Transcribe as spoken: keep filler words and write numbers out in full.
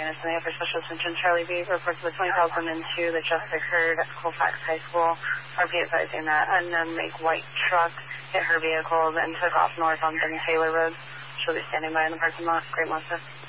Minutes and the Upper Special Attention. Charlie B. reports the twenty thousand two that just occurred at Colfax High School. R P advising that unknown make white truck hit her vehicle and took off north on Ben Taylor Road. She'll be standing by in the parking lot. Great, Melissa.